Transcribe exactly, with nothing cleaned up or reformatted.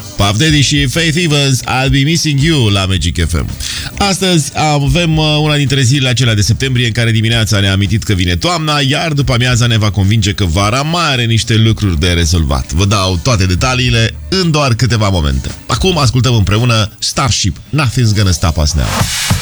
Puff Daddy și Faith Evans, I'll Be Missing You la Magic F M. Astăzi avem una dintre zilele acelea de septembrie în care dimineața ne-a amintit că vine toamna, iar după amiaza ne va convinge că vara mai are niște lucruri de rezolvat. Vă dau toate detaliile în doar câteva momente. Acum ascultăm împreună Starship, Nothing's Gonna Stop Us Now.